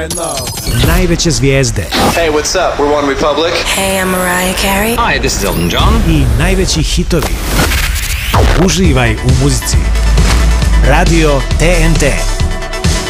spread love. Najveće zvijezde. Hey, what's up? We're One Republic. Hey, I'm Mariah Carey. Hi, this is Elton John. I najveći hitovi. Uživaj u muzici. Radio TNT.